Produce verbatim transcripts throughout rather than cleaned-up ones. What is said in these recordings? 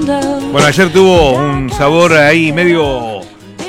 Bueno, ayer tuvo un sabor ahí medio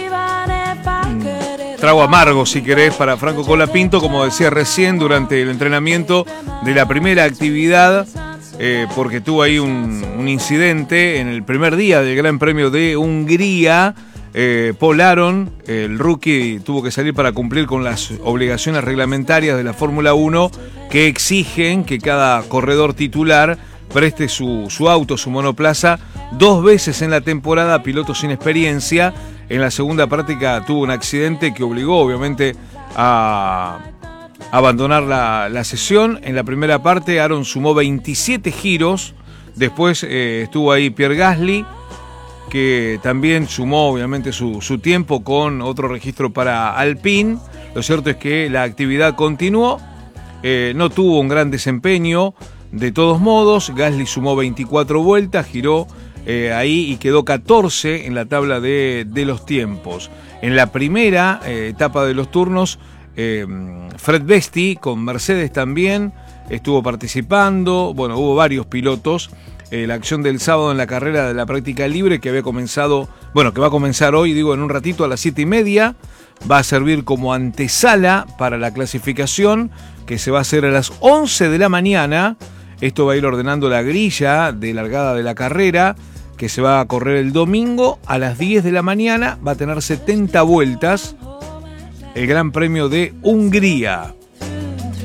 trago amargo, si querés, para Franco Colapinto, como decía recién, durante el entrenamiento de la primera actividad, eh, porque tuvo ahí un, un incidente en el primer día del Gran Premio de Hungría. Eh, Paul Aron, el rookie, tuvo que salir para cumplir con las obligaciones reglamentarias de la Fórmula uno que exigen que cada corredor titular preste su, su auto, su monoplaza, dos veces en la temporada a pilotos sin experiencia. En la segunda práctica tuvo un accidente que obligó obviamente a abandonar la, la sesión. En la primera parte Aron sumó veintisiete giros, después eh, estuvo ahí Pierre Gasly, que también sumó obviamente su, su tiempo con otro registro para Alpine. Lo cierto es que la actividad continuó, eh, no tuvo un gran desempeño. De todos modos, Gasly sumó veinticuatro vueltas, giró eh, ahí y quedó catorce en la tabla de, de los tiempos. En la primera eh, etapa de los turnos, eh, Fred Vesti con Mercedes también estuvo participando. Bueno, hubo varios pilotos. Eh, la acción del sábado en la carrera de la práctica libre que había comenzado, bueno, que va a comenzar hoy, digo, en un ratito a las siete y media, va a servir como antesala para la clasificación que se va a hacer a las once de la mañana. Esto va a ir ordenando la grilla de largada de la carrera, que se va a correr el domingo a las diez de la mañana. Va a tener setenta vueltas el Gran Premio de Hungría.